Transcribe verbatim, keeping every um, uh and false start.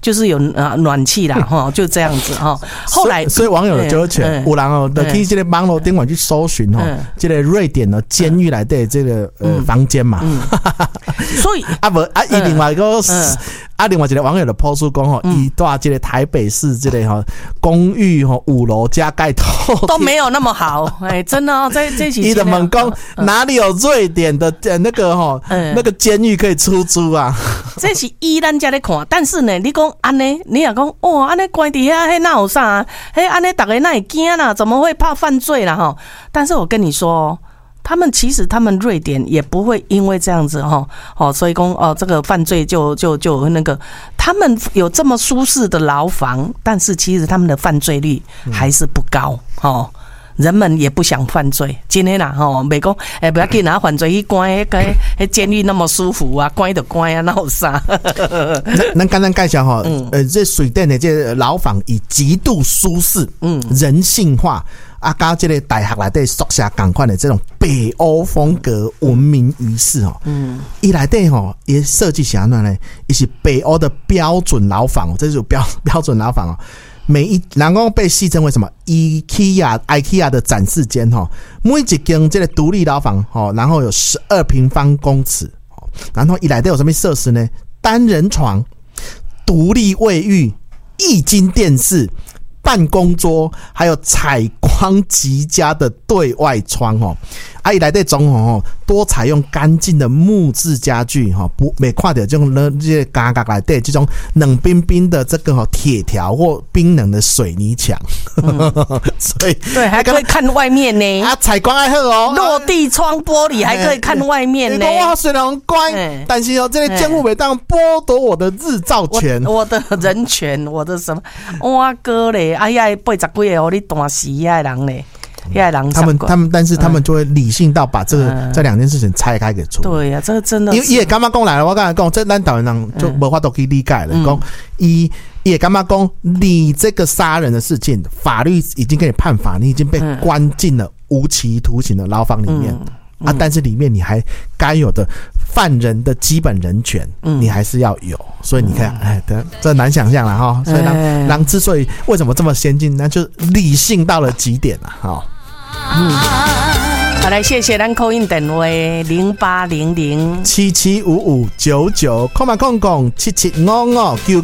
就是有呃暖气啦哈，就这样子哈。后来所以网友的就权，有人哦，就去这个网络顶网去搜寻哦，这个瑞典的监狱来的这个呃房间嘛， 所以啊不啊，伊另外一个。啊，另外一个网友的 po 出讲吼，伊住这个台北市这个吼公寓吼五楼加盖透都没有那么好，哎，真的哦，这这期伊的问讲哪里有瑞典的那个吼那个监狱可以出租啊？ 这是依咱家咧看，但是呢，你讲安尼，你也讲哇，安尼关伫遐，迄哪有啥？迄安尼大家哪会惊啦？怎么会怕犯罪啦？哈！但是我跟你说。他们其实，他们瑞典也不会因为这样子哈，哦，所以讲哦，这个犯罪就就就那个，他们有这么舒适的牢房，但是其实他们的犯罪率还是不高哦。人们也不想犯罪，今天啦吼，袂讲诶，不要紧啊，犯罪去关迄个迄监狱那么舒服啊，关就关啊，那有啥？ 咱刚刚介绍哈，呃，这水电的这牢房以极度舒适、嗯，人性化。啊，甲这个大学内底宿舍同款的这种北欧风格闻名于世哦。嗯，伊内底吼，伊设计是安怎呢？伊是北欧的标准牢房，这是标标准牢房哦。每一人讲被戏称为什么 IKEA IKEA 的展示间哈，每一间这个独立牢房哈，然后有十二平方公尺，然后伊内底有什么设施呢？单人床、独立卫浴、液晶电视。办公桌，还有采光极佳的对外窗哦，啊，伊内底装哦，多采用干净的木质家具哈，不没看到这种呢这些嘎嘎来对这种冷冰冰的这个铁条或冰冷的水泥墙，嗯、所以对还可以看外面呢， 啊，采光还好哦， 落地窗玻璃还可以看外面呢。 哇，虽然乖，但是哦，这个监护没当剥夺我的日照权， 我, 我的人权，我的什么，哇哥嘞！哎呀，八十几个哦，你大死遐人嘞，遐人他们他们，但是他们就会理性到把这个、嗯、这两件事情拆开给处理。 对呀、啊，这个真的， 因为也干嘛讲来了？我刚才讲，这咱台湾人就无法都可以理解了。讲一也干嘛讲，你这个杀人的事情，法律已经给你判罚，你已经被关进了无期徒刑的牢房里面。嗯嗯、啊，但是里面你还该有的犯人的基本人权，嗯、你还是要有。所以你看，哎，这难想象了哈。所以狼狼之所以为什么这么先进，那就理性到了极点了哈。 嗯，好，来谢谢咱call in电话零八零零七七五五九九，空嘛空空七七五五九。